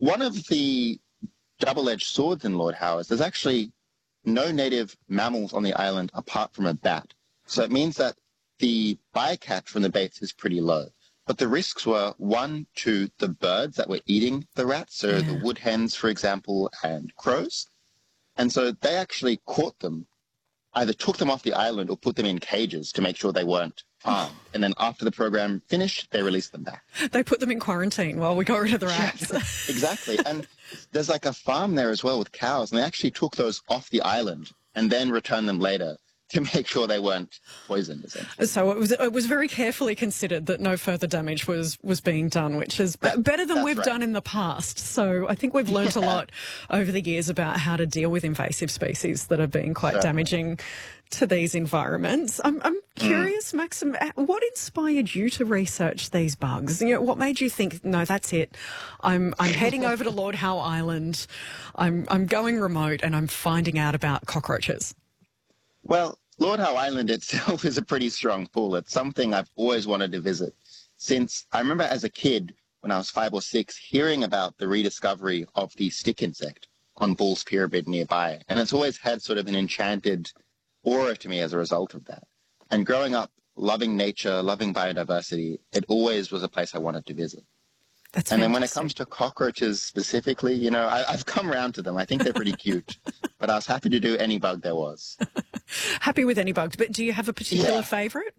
one of the double-edged swords in Lord Howe is there's actually no native mammals on the island apart from a bat. So it means that the bycatch from the baits is pretty low. But the risks were, one, to the birds that were eating the rats, so the wood hens, for example, and crows. And so they actually caught them, either took them off the island or put them in cages to make sure they weren't harmed. And then after the program finished, they released them back. They put them in quarantine while we got rid of the rats. Exactly. And there's like a farm there as well with cows, and they actually took those off the island and then returned them later to make sure they weren't poisoned, essentially. So it was very carefully considered that no further damage was being done, which is better than we've done in the past. So I think we've learnt a lot over the years about how to deal with invasive species that are being quite damaging to these environments. I'm curious, Maxim, what inspired you to research these bugs? You know, what made you think, no, that's it. I'm heading over to Lord Howe Island. I'm going remote and I'm finding out about cockroaches. Well, Lord Howe Island itself is a pretty strong pull. It's something I've always wanted to visit since I remember as a kid when I was 5 or 6 hearing about the rediscovery of the stick insect on Bull's Pyramid nearby. And it's always had sort of an enchanted aura to me as a result of that. And growing up, loving nature, loving biodiversity, it always was a place I wanted to visit. That's and fantastic. then when it comes to cockroaches specifically, you know, I've come around to them. I think they're pretty cute, but I was happy to do any bug there was. Happy with any bug, but do you have a particular favourite?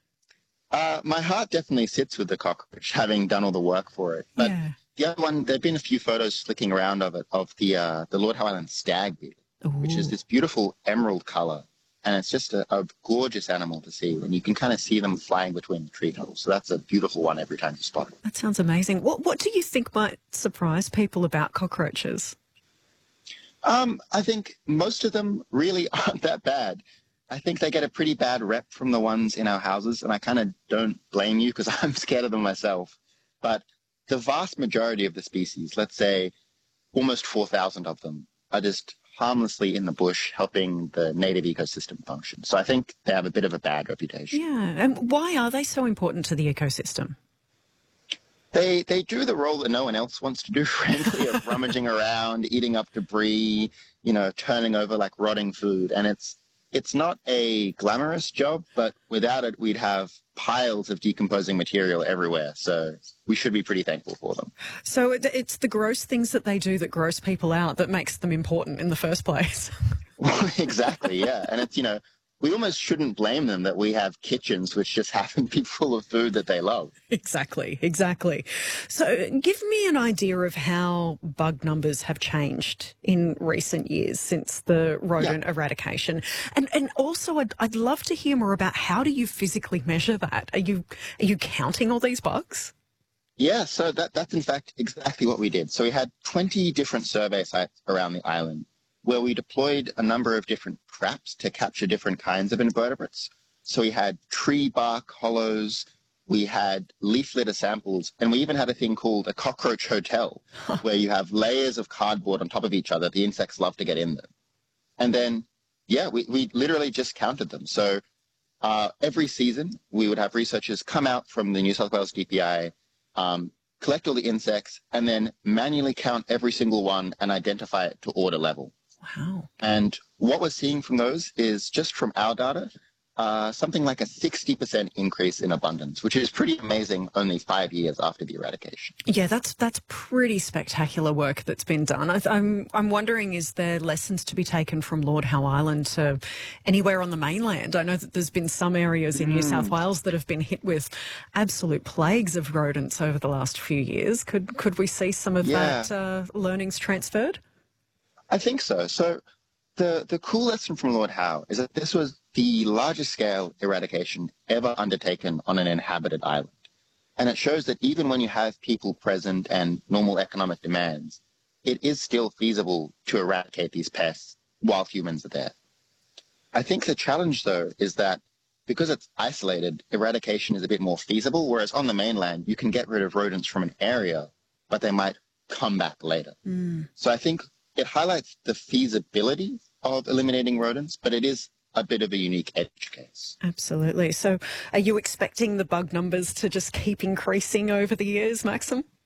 My heart definitely sits with the cockroach, having done all the work for it. But the other one, there have been a few photos flicking around of it, of the Lord Howe Island stag beetle, which is this beautiful emerald colour. And it's just a gorgeous animal to see, and you can kind of see them flying between the tree tops. So that's a beautiful one every time you spot it. That sounds amazing. What do you think might surprise people about cockroaches? I think most of them really aren't that bad. I think they get a pretty bad rep from the ones in our houses, and I kind of don't blame you because I'm scared of them myself. But the vast majority of the species, let's say almost 4,000 of them, are just harmlessly in the bush helping the native ecosystem function. So I think they have a bit of a bad reputation. Yeah, and why are they so important to the ecosystem? They do the role that no one else wants to do, frankly, of rummaging around, eating up debris, you know, turning over like rotting food. And it's not a glamorous job, but without it, we'd have piles of decomposing material everywhere. So we should be pretty thankful for them. So it's the gross things that they do that gross people out that makes them important in the first place. Well, exactly, yeah. And it's, you know, we almost shouldn't blame them that we have kitchens which just happen to be full of food that they love. Exactly. So give me an idea of how bug numbers have changed in recent years since the rodent eradication. And also I'd love to hear more about how do you physically measure that? Are you counting all these bugs? Yeah, so that's in fact exactly what we did. So we had 20 different survey sites around the island where we deployed a number of different traps to capture different kinds of invertebrates. So we had tree bark hollows, we had leaf litter samples, and we even had a thing called a cockroach hotel, where you have layers of cardboard on top of each other. The insects love to get in them. And then, we literally just counted them. So every season, we would have researchers come out from the New South Wales DPI, collect all the insects, and then manually count every single one and identify it to order level. Wow. And what we're seeing from those is, just from our data, something like a 60% increase in abundance, which is pretty amazing only 5 years after the eradication. Yeah, that's pretty spectacular work that's been done. I'm wondering, is there lessons to be taken from Lord Howe Island to anywhere on the mainland? I know that there's been some areas in New South Wales that have been hit with absolute plagues of rodents over the last few years. Could we see some of that learnings transferred? I think so. So the cool lesson from Lord Howe is that this was the largest scale eradication ever undertaken on an inhabited island. And it shows that even when you have people present and normal economic demands, it is still feasible to eradicate these pests while humans are there. I think the challenge, though, is that because it's isolated, eradication is a bit more feasible, whereas on the mainland, you can get rid of rodents from an area, but they might come back later. So I think it highlights the feasibility of eliminating rodents, but it is a bit of a unique edge case. Absolutely. So are you expecting the bug numbers to just keep increasing over the years, Maxim?